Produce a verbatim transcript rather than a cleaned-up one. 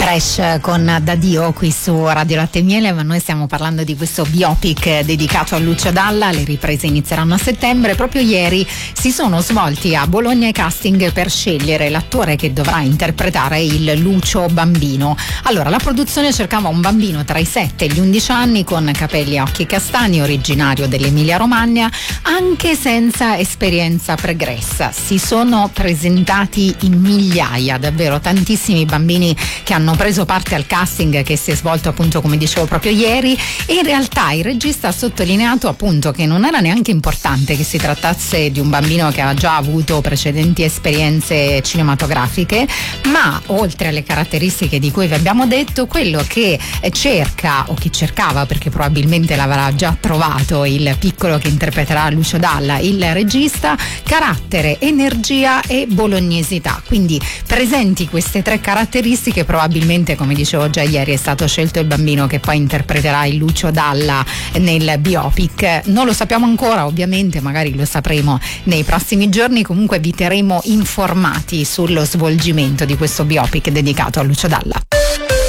Fresh con Daddio qui su Radio Latte e Miele, ma noi stiamo parlando di questo biopic dedicato a Lucio Dalla. Le riprese inizieranno a settembre. Proprio ieri si sono svolti a Bologna i casting per scegliere l'attore che dovrà interpretare il Lucio bambino. Allora, la produzione cercava un bambino tra i sette e gli undici anni con capelli e occhi castani, originario dell'Emilia Romagna, anche senza esperienza pregressa. Si sono presentati in migliaia, davvero tantissimi bambini che hanno preso parte al casting che si è svolto, appunto, come dicevo, proprio ieri. E in realtà il regista ha sottolineato, appunto, che non era neanche importante che si trattasse di un bambino che aveva già avuto precedenti esperienze cinematografiche, ma oltre alle caratteristiche di cui vi abbiamo detto, quello che cerca, o che cercava, perché probabilmente l'avrà già trovato il piccolo che interpreterà Lucio Dalla, il regista: carattere, energia e bolognesità. Quindi, presenti queste tre caratteristiche, probabilmente, come dicevo già ieri, è stato scelto il bambino che poi interpreterà il Lucio Dalla nel biopic. Non lo sappiamo ancora, ovviamente, magari lo sapremo nei prossimi giorni. Comunque vi terremo informati sullo svolgimento di questo biopic dedicato a Lucio Dalla.